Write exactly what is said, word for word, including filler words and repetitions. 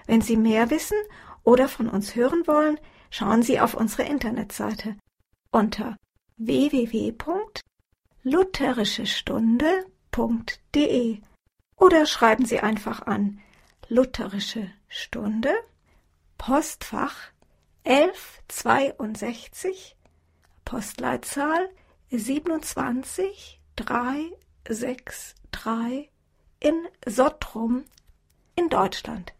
Wenn Sie mehr wissen oder von uns hören wollen, schauen Sie auf unsere Internetseite unter w w w punkt lutherische stunde punkt d e oder schreiben Sie einfach an Lutherische Stunde, Postfach elf zweiundsechzig, Postleitzahl siebenundzwanzig dreihundertdreiundsechzig in Sottrum in Deutschland.